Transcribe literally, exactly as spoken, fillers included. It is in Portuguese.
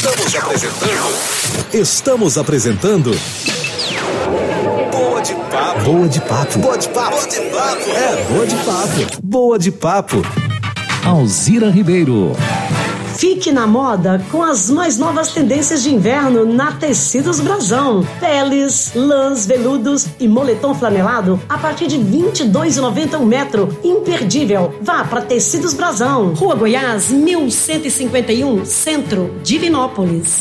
Estamos apresentando. Estamos apresentando. Boa de papo. Boa de papo. Boa de papo. Boa de papo. É, boa de papo. Boa de papo. Alzira Ribeiro. Fique na moda com as mais novas tendências de inverno na Tecidos Brasão. Peles, lãs, veludos e moletom flanelado a partir de vinte e dois reais e noventa centavos um metro. Imperdível. Vá para Tecidos Brasão. Rua Goiás, mil cento e cinquenta e um, Centro, Divinópolis.